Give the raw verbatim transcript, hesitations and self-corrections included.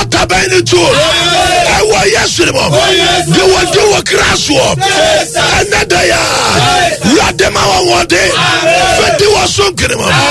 Pata beni tu. Ewa yesinimo. Diwa diwa kraswo. Anadaya. Ladema wa wade. Fedi wa sunkinimo.